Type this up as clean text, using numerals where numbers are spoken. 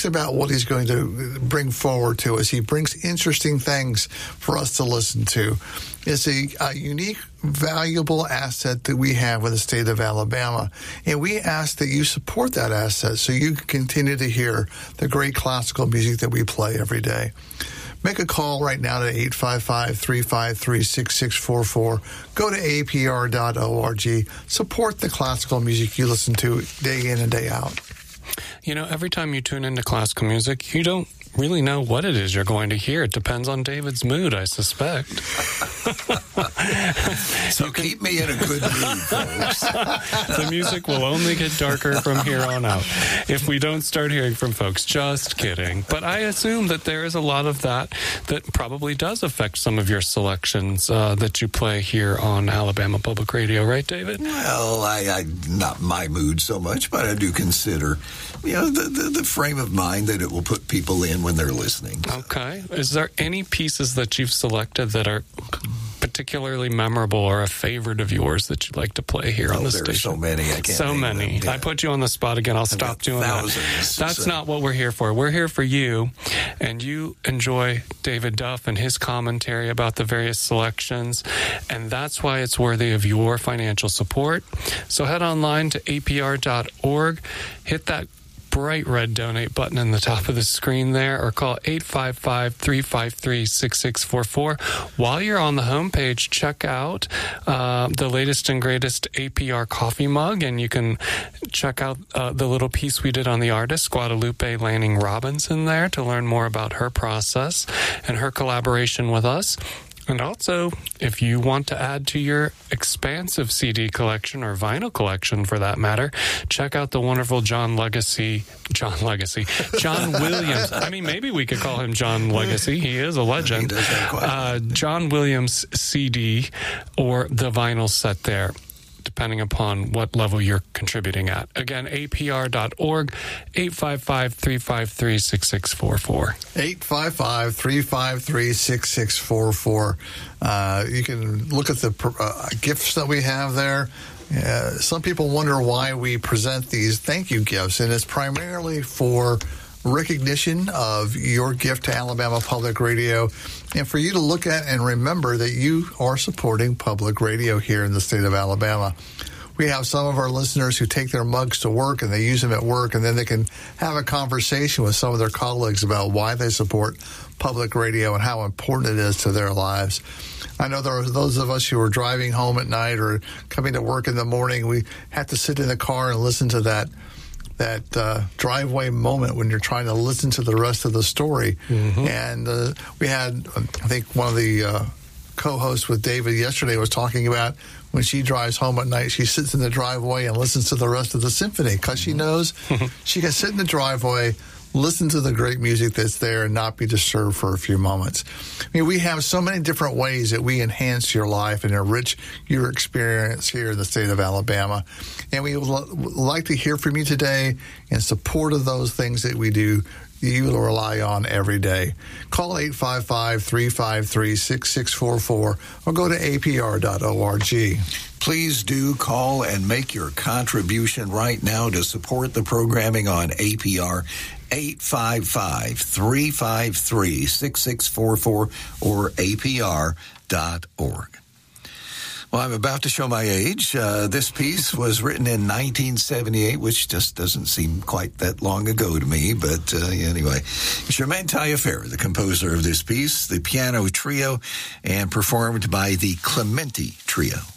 talks about what he's going to bring forward to us. He brings interesting things for us to listen to. It's a unique, valuable asset that we have in the state of Alabama. And we ask that you support that asset so you can continue to hear the great classical music that we play every day. Make a call right now to 855-353-6644. Go to apr.org. Support the classical music you listen to day in and day out. You know, every time you tune into classical music, you don't really know what it is you're going to hear. It depends on David's mood, I suspect. So keep me in a good mood, folks. The music will only get darker from here on out if we don't start hearing from folks. Just kidding. But I assume that there is a lot of that probably does affect some of your selections that you play here on Alabama Public Radio, right, David? Well, I not my mood so much, but I do consider, the frame of mind that it will put people in when they're listening. Okay. Is there any pieces that you've selected that are particularly memorable or a favorite of yours that you'd like to play here on the station? There are so many. I can't so many. Yeah. I put you on the spot again. I'll stop doing that. That's not what we're here for. We're here for you, and you enjoy David Duff and his commentary about the various selections, and that's why it's worthy of your financial support. So head online to apr.org, hit that bright red donate button in the top of the screen there, or call 855-353-6644. While you're on the homepage, check out the latest and greatest APR coffee mug, and you can check out the little piece we did on the artist, Guadalupe Lanning Robinson, there to learn more about her process and her collaboration with us. And also, if you want to add to your expansive CD collection or vinyl collection, for that matter, check out the wonderful John Williams. I mean, maybe we could call him John Legacy. He is a legend. He does that quite John Williams CD or the vinyl set there, depending upon what level you're contributing at. Again, apr.org, 855-353-6644. 855-353-6644. You can look at the gifts that we have there. Some people wonder why we present these thank you gifts, and it's primarily for recognition of your gift to Alabama Public Radio, and for you to look at and remember that you are supporting public radio here in the state of Alabama. We have some of our listeners who take their mugs to work and they use them at work, and then they can have a conversation with some of their colleagues about why they support public radio and how important it is to their lives. I know there are those of us who are driving home at night or coming to work in the morning. We have to sit in the car and listen to that driveway moment when you're trying to listen to the rest of the story. Mm-hmm. And we had, I think one of the co-hosts with David yesterday was talking about when she drives home at night, she sits in the driveway and listens to the rest of the symphony because she knows she can sit in the driveway, listen to the great music that's there, and not be disturbed for a few moments. I mean, we have so many different ways that we enhance your life and enrich your experience here in the state of Alabama. And we would like to hear from you today in support of those things that we do, you will rely on every day. Call 855-353-6644 or go to apr.org. Please do call and make your contribution right now to support the programming on APR. 855-353-6644 or apr.org. Well, I'm about to show my age. This piece was written in 1978, which just doesn't seem quite that long ago to me. But anyway, Germaine Taliaferro, the composer of this piece, the piano trio, and performed by the Clementi Trio.